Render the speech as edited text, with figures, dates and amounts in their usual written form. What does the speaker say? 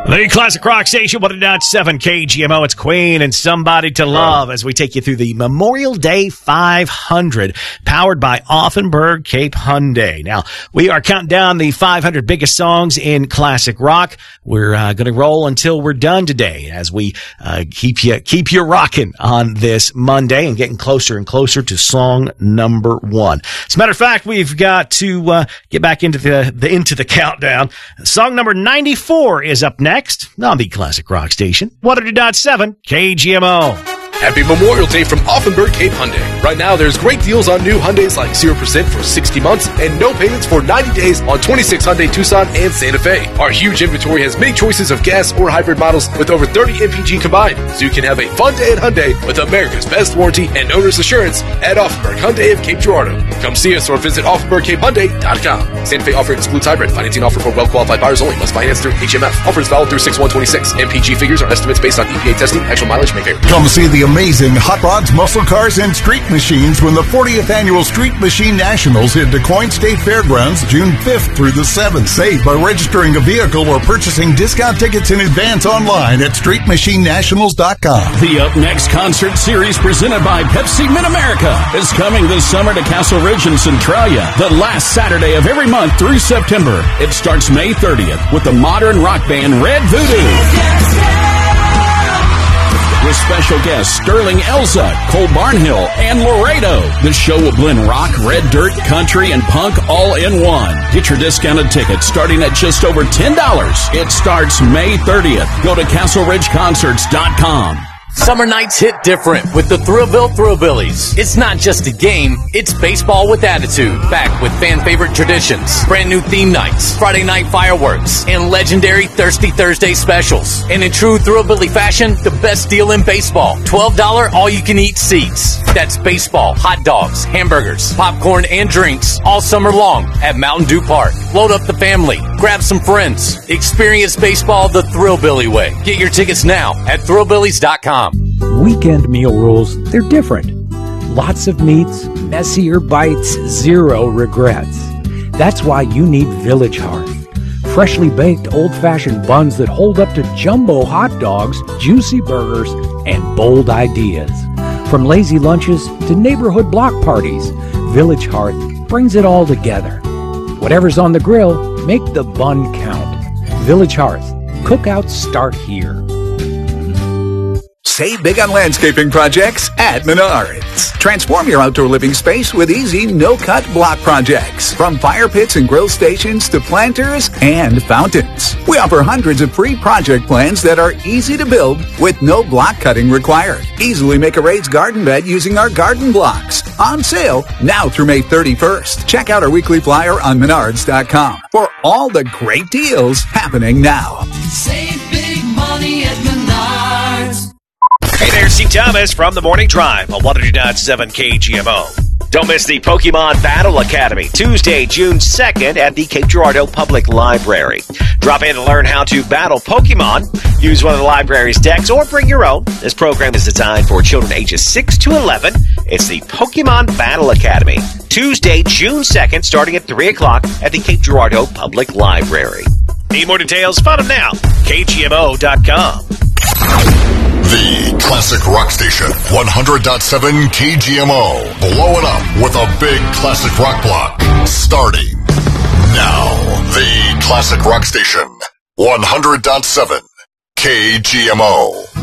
The Classic Rock Station, 100.7 KGMO. It's Queen and Somebody to Love as we take you through the Memorial Day 500, powered by Offenburg Cape Hyundai. Now, we are counting down the 500 biggest songs in classic rock. We're going to roll until we're done today as we keep you rocking on this Monday and getting closer and closer to song number 1. As a matter of fact, we've got to get back into the countdown. Song number 94 is up next on the Classic Rock Station, 100.7 KGMO. Happy Memorial Day from Offenburg Cape Hyundai. Right now, there's great deals on new Hyundais like 0% for 60 months and no payments for 90 days on 26 Hyundai Tucson and Santa Fe. Our huge inventory has many choices of gas or hybrid models with over 30 MPG combined, so you can have a fun day at Hyundai with America's best warranty and owner's assurance at Offenburg Hyundai of Cape Girardeau. Come see us or visit OffenburgCapeHyundai.com. Santa Fe offer excludes hybrid. Financing offer for well-qualified buyers only. Must finance through HMF. Offers valid through 6/126. MPG figures are estimates based on EPA testing. Actual mileage may vary. Come see the amazing Hot Rods, Muscle Cars, and Street Machines when the 40th Annual Street Machine Nationals hit DuQuoin State Fairgrounds June 5th through the 7th. Save by registering a vehicle or purchasing discount tickets in advance online at StreetMachineNationals.com. The Up Next concert series presented by Pepsi Mid-America is coming this summer to Castle Ridge and Centralia, the last Saturday of every month through September. It starts May 30th with the modern rock band Red Voodoo. With special guests Sterling Elza, Cole Barnhill, and Laredo. The show will blend rock, red dirt, country, and punk all in one. Get your discounted tickets starting at just over $10. It starts May 30th. Go to CastleRidgeConcerts.com. Summer nights hit different with the Thrillville Thrillbillies. It's not just a game, it's baseball with attitude. Back with fan favorite traditions, brand new theme nights, Friday night fireworks, and legendary Thirsty Thursday specials. And in true Thrillbilly fashion, the best deal in baseball. $12 all-you-can-eat seats. That's baseball, hot dogs, hamburgers, popcorn, and drinks all summer long at Mountain Dew Park. Load up the family, grab some friends. Experience baseball the Thrillbilly way. Get your tickets now at Thrillbillies.com. Weekend meal rules, they're different. Lots of meats, messier bites, zero regrets. That's why you need Village Hearth. Freshly baked old-fashioned buns that hold up to jumbo hot dogs, juicy burgers, and bold ideas. From lazy lunches to neighborhood block parties, Village Hearth brings it all together. Whatever's on the grill, make the bun count. Village Hearth. Cookouts start here. Save big on landscaping projects at Menards. Transform your outdoor living space with easy, no-cut block projects. From fire pits and grill stations to planters and fountains. We offer hundreds of free project plans that are easy to build with no block cutting required. Easily make a raised garden bed using our garden blocks. On sale now through May 31st. Check out our weekly flyer on Menards.com for all the great deals happening now. Save big money at Menards. Hey there, Steve Thomas from The Morning Drive on 100.7 KGMO. Don't miss the Pokemon Battle Academy, Tuesday, June 2nd at the Cape Girardeau Public Library. Drop in and learn how to battle Pokemon. Use one of the library's decks or bring your own. This program is designed for children ages 6 to 11. It's the Pokemon Battle Academy, Tuesday, June 2nd, starting at 3 o'clock at the Cape Girardeau Public Library. Need more details? Find them now. KGMO.com. The Classic Rock Station, 100.7 KGMO. Blowing up with a big classic rock block. Starting now. The Classic Rock Station, 100.7 KGMO.